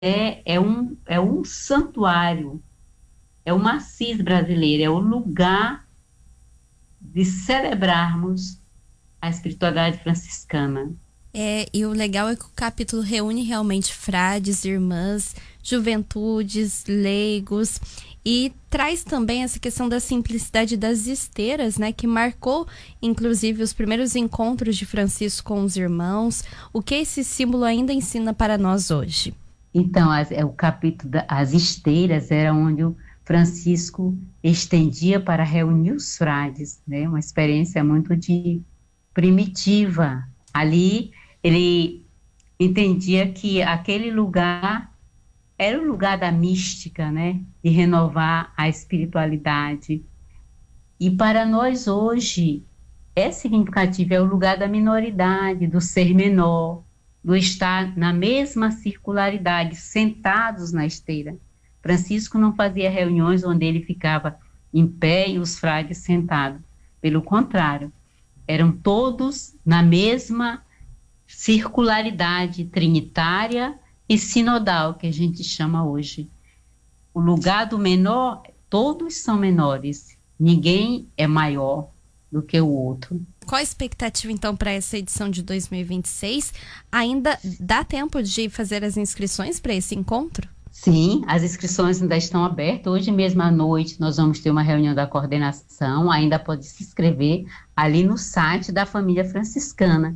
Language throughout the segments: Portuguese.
é um santuário, é uma Assis brasileira, é o lugar de celebrarmos a espiritualidade franciscana. E o legal é que o capítulo reúne realmente frades, irmãs, juventudes, leigos e traz também essa questão da simplicidade das esteiras, né, que marcou inclusive os primeiros encontros de Francisco com os irmãos, o que esse símbolo ainda ensina para nós hoje. Então, o capítulo das esteiras era onde o Francisco estendia para reunir os frades, né? Uma experiência muito primitiva. Ali ele entendia que aquele lugar era o lugar da mística, né? De renovar a espiritualidade. E para nós hoje é significativo, é o lugar da minoridade, do ser menor, do estar na mesma circularidade, sentados na esteira. Francisco não fazia reuniões onde ele ficava em pé e os frades sentados. Pelo contrário, eram todos na mesma circularidade trinitária e sinodal, que a gente chama hoje. O lugar do menor, todos são menores, ninguém é maior do que o outro. Qual a expectativa, então, para essa edição de 2026? Ainda dá tempo de fazer as inscrições para esse encontro? Sim, as inscrições ainda estão abertas. Hoje mesmo à noite nós vamos ter uma reunião da coordenação. Ainda pode se inscrever ali no site da Família Franciscana.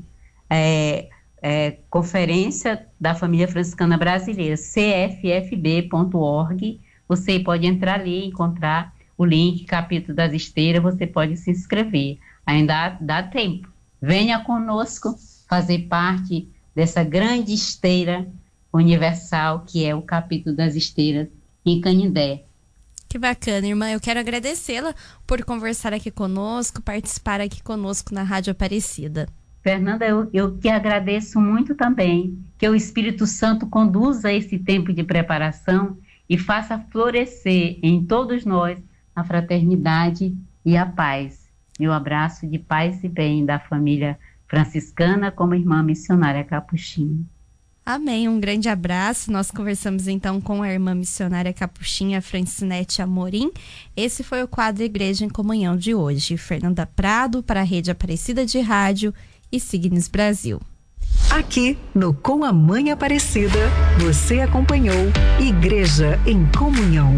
Conferência da Família Franciscana Brasileira, cffb.org. Você pode entrar ali, encontrar o link, capítulo das esteiras, você pode se inscrever. Ainda dá tempo. Venha conosco fazer parte dessa grande esteira universal que é o capítulo das esteiras em Canindé. Que bacana, irmã. Eu quero agradecê-la por conversar aqui conosco, participar aqui conosco na Rádio Aparecida. Fernanda, eu te agradeço muito também, que o Espírito Santo conduza esse tempo de preparação e faça florescer em todos nós a fraternidade e a paz. Meu abraço de paz e bem da família franciscana como irmã missionária capuchinha. Amém, um grande abraço. Nós conversamos então com a irmã missionária capuchinha Francinete Amorim. Esse foi o quadro Igreja em Comunhão de hoje. Fernanda Prado para a Rede Aparecida de Rádio e Signes Brasil. Aqui no Com a Mãe Aparecida, você acompanhou Igreja em Comunhão.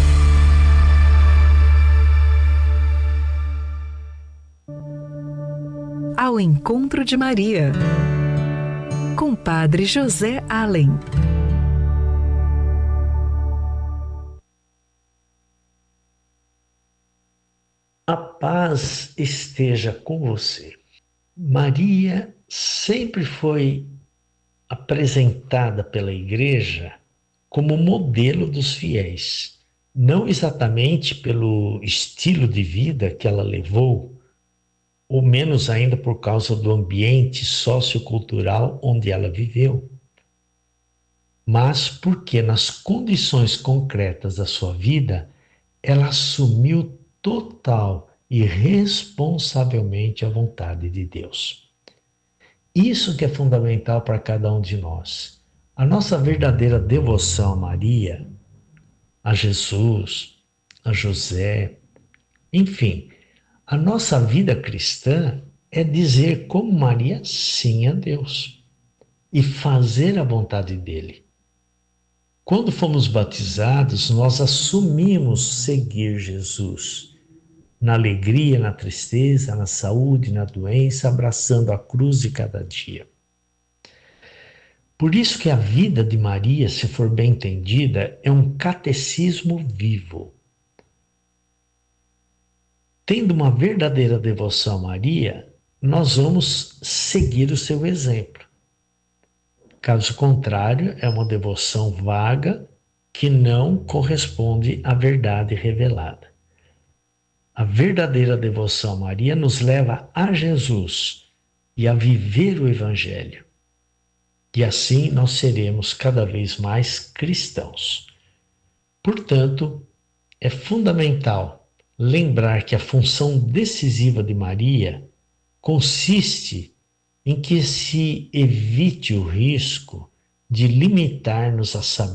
Ao encontro de Maria, com Padre José Allen. A paz esteja com você. Maria sempre foi apresentada pela Igreja como modelo dos fiéis, não exatamente pelo estilo de vida que ela levou, ou menos ainda por causa do ambiente sociocultural onde ela viveu, mas porque nas condições concretas da sua vida, ela assumiu total e responsavelmente a vontade de Deus. Isso que é fundamental para cada um de nós. A nossa verdadeira devoção a Maria, a Jesus, a José, enfim, a nossa vida cristã é dizer como Maria sim a Deus e fazer a vontade dele. Quando fomos batizados, nós assumimos seguir Jesus, na alegria, na tristeza, na saúde, na doença, abraçando a cruz de cada dia. Por isso que a vida de Maria, se for bem entendida, é um catecismo vivo. Tendo uma verdadeira devoção a Maria, nós vamos seguir o seu exemplo. Caso contrário, é uma devoção vaga que não corresponde à verdade revelada. A verdadeira devoção a Maria nos leva a Jesus e a viver o Evangelho. E assim nós seremos cada vez mais cristãos. Portanto, é fundamental lembrar que a função decisiva de Maria consiste em que se evite o risco de limitar-nos a saber